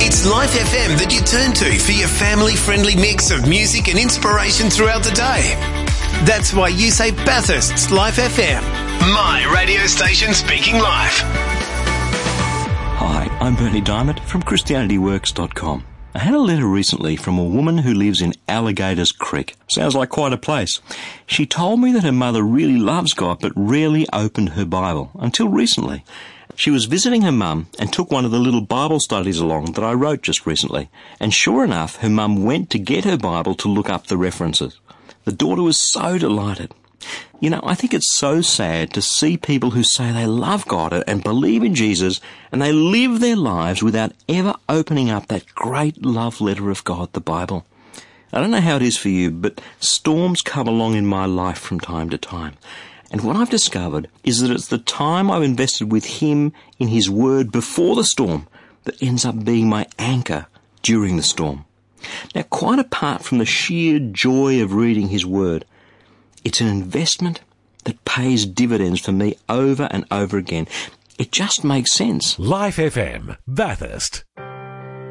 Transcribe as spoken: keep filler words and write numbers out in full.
It's Life F M that you turn to for your family-friendly mix of music and inspiration throughout the day. That's why you say Bathurst's Life F M. My radio station speaking life. Hi, I'm Bernie Diamond from Christianity Works dot com. I had a letter recently from a woman who lives in Alligators Creek. Sounds like quite a place. She told me that her mother really loves God but rarely opened her Bible, until recently. She was visiting her mum and took one of the little Bible studies along that I wrote just recently. And sure enough, her mum went to get her Bible to look up the references. The daughter was so delighted. You know, I think it's so sad to see people who say they love God and believe in Jesus, and they live their lives without ever opening up that great love letter of God, the Bible. I don't know how it is for you, but storms come along in my life from time to time. And what I've discovered is that it's the time I've invested with Him in His Word before the storm that ends up being my anchor during the storm. Now, quite apart from the sheer joy of reading His Word, it's an investment that pays dividends for me over and over again. It just makes sense. Life F M, Bathurst.